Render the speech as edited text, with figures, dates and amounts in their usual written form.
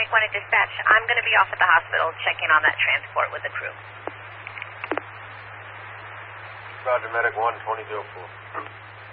1 at dispatch. I'm going to be off at the hospital checking on that transport with the crew. Roger, Medic 1, 2204.